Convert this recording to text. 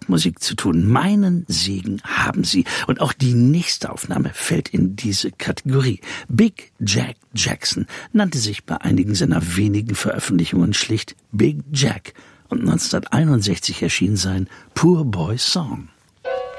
Rockmusik zu tun. Meinen Segen haben sie. Und auch die nächste Aufnahme fällt in diese Kategorie. Big Jack Jackson nannte sich bei einigen seiner wenigen Veröffentlichungen schlicht Big Jack. Und 1961 erschien sein Poor Boy Song.